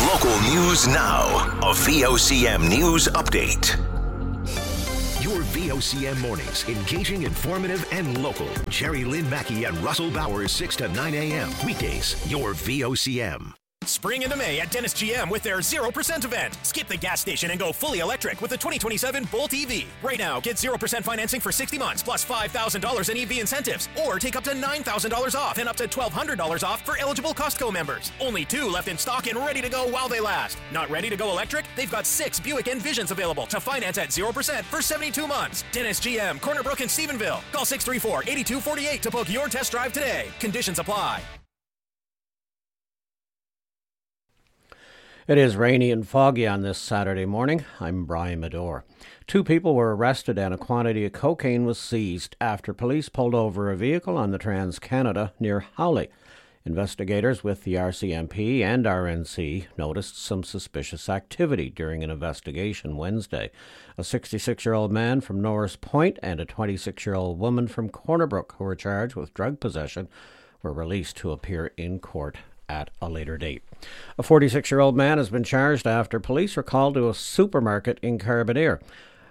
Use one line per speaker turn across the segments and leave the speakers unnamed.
Local news now. A VOCM news update. Your VOCM mornings, engaging, informative, and local. Jerry Lynn Mackey and Russell Bowers, 6 to 9 a.m. Weekdays, your VOCM.
Spring into May at Dennis GM with their 0% event. Skip the gas station and go fully electric with the 2027 Bolt EV. Right now, get 0% financing for 60 months plus $5,000 in EV incentives. Or take up to $9,000 off and up to $1,200 off for eligible Costco members. Only 2 left in stock and ready to go while they last. Not ready to go electric? They've got 6 Buick Envisions available to finance at 0% for 72 months. Dennis GM, Corner Brook and Stephenville. Call 634-8248 to book your test drive today. Conditions apply.
It is rainy and foggy on this Saturday morning. I'm Brian Medore. 2 people were arrested and a quantity of cocaine was seized after police pulled over a vehicle on the Trans-Canada near Howley. Investigators with the RCMP and RNC noticed some suspicious activity during an investigation Wednesday. A 66-year-old man from Norris Point and a 26-year-old woman from Corner Brook, who were charged with drug possession, were released to appear in court at a later date. A 46-year-old man has been charged after police were called to a supermarket in Carbonear.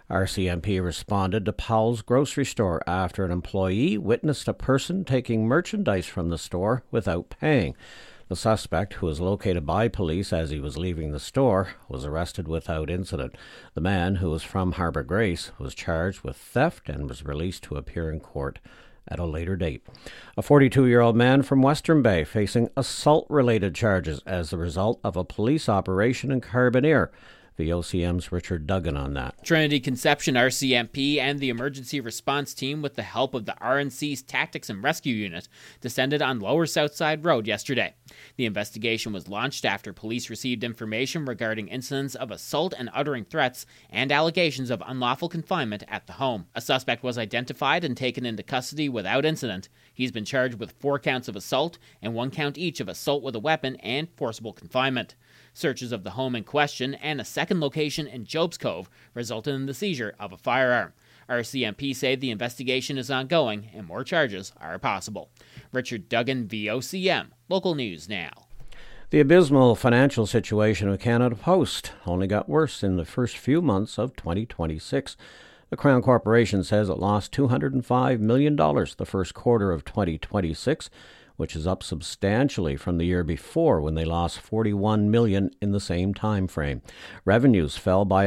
RCMP responded to Powell's grocery store after an employee witnessed a person taking merchandise from the store without paying. The suspect, who was located by police as he was leaving the store, was arrested without incident. The man, who was from Harbour Grace, was charged with theft and was released to appear in court at a later date. A 42-year-old man from Western Bay facing assault-related charges as a result of a police operation in Carbonear. VOCM's Richard Duggan on that.
Trinity Conception RCMP and the emergency response team, with the help of the RNC's Tactics and Rescue Unit, descended on Lower Southside Road yesterday. The investigation was launched after police received information regarding incidents of assault and uttering threats and allegations of unlawful confinement at the home. A suspect was identified and taken into custody without incident. He's been charged with 4 counts of assault and 1 count each of assault with a weapon and forcible confinement. Searches of the home in question and a second location in Job's Cove resulted in the seizure of a firearm. RCMP say the investigation is ongoing and more charges are possible. Richard Duggan, VOCM, Local News Now.
The abysmal financial situation of Canada Post only got worse in the first few months of 2026. The Crown Corporation says it lost $205 million the first quarter of 2026, which is up substantially from the year before, when they lost $41 million in the same time frame. Revenues fell by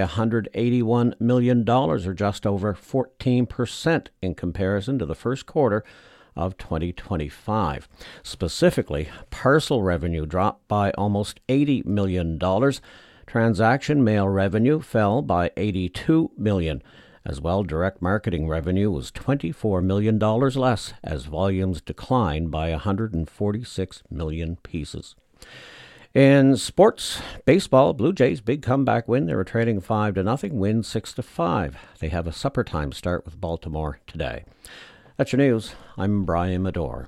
$181 million, or just over 14% in comparison to the first quarter of 2025. Specifically, parcel revenue dropped by almost $80 million. Transaction mail revenue fell by $82 million. As well, direct marketing revenue was $24 million less, as volumes declined by 146 million pieces. In sports, baseball, Blue Jays big comeback win. They were trailing 5-0, win 6-5. They have a supper time start with Baltimore today. That's your news. I'm Brian Medore.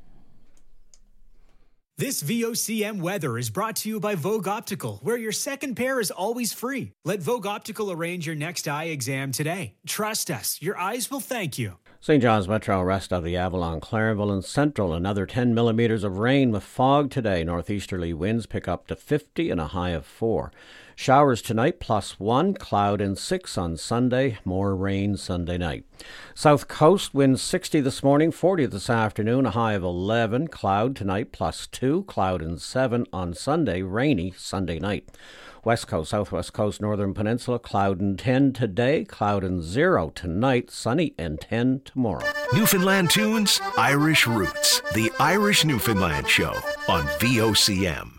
This VOCM weather is brought to you by Vogue Optical, where your second pair is always free. Let Vogue Optical arrange your next eye exam today. Trust us, your eyes will thank you.
St. John's Metro, rest of the Avalon, Clarenville and Central, another 10 millimeters of rain with fog today. Northeasterly winds pick up to 50 and a high of 4. Showers tonight, +1, cloud and 6 on Sunday, more rain Sunday night. South Coast, winds 60 this morning, 40 this afternoon, a high of 11, cloud tonight, +2, cloud and 7 on Sunday, rainy Sunday night. West Coast, Southwest Coast, Northern Peninsula, cloud and 10 today, cloud and 0 tonight, sunny and 10 tomorrow.
Newfoundland tunes, Irish roots. The Irish Newfoundland Show on VOCM.